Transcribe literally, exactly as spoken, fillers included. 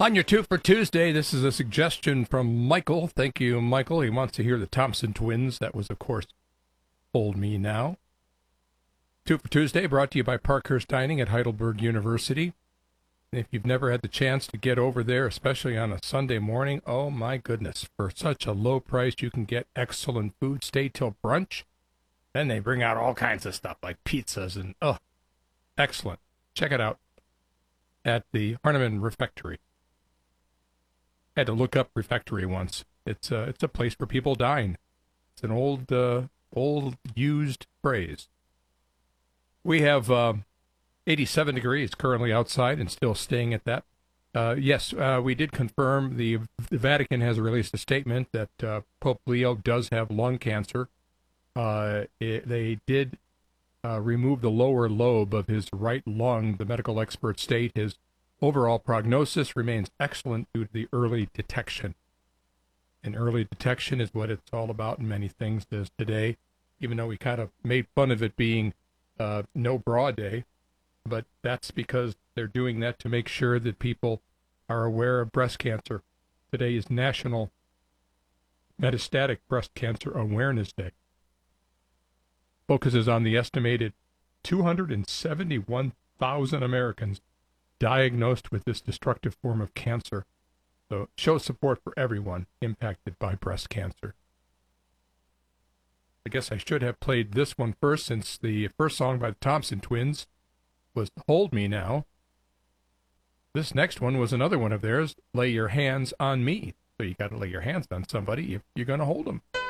On your two for Tuesday, this is a suggestion from Michael. Thank you, Michael. He wants to hear the Thompson Twins. That was, of course, Hold Me Now. Two for Tuesday brought to you by Parkhurst Dining at Heidelberg University. If you've never had the chance to get over there, especially on a Sunday morning, oh my goodness, for such a low price you can get excellent food. Stay till brunch. Then they bring out all kinds of stuff like pizzas and, oh, excellent. Check it out at the Harneman Refectory. Had to look up refectory once. It's a, it's a place where people dine. It's an old, uh, old used phrase. We have uh, eighty-seven degrees currently outside and still staying at that. Uh, yes, uh, we did confirm the, the Vatican has released a statement that uh, Pope Leo does have lung cancer. Uh, it, they did uh, remove the lower lobe of his right lung. The medical experts state his overall prognosis remains excellent due to the early detection. And early detection is what it's all about in many things as today, even though we kind of made fun of it being uh, no bra day. But that's because they're doing that to make sure that people are aware of breast cancer. Today is National Metastatic Breast Cancer Awareness Day. Focuses on the estimated two hundred seventy-one thousand Americans diagnosed with this destructive form of cancer. So show support for everyone impacted by breast cancer. I guess I should have played this one first, since the first song by the Thompson Twins was Hold Me Now. This next one was another one of theirs, Lay Your Hands on Me. So you got to lay your hands on somebody if you're going to hold them.